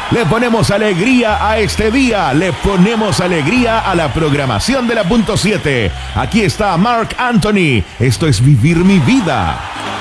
Le ponemos alegría a este día, le ponemos alegría a la programación de la Punto 7. Aquí está Marc Anthony, esto es Vivir mi vida.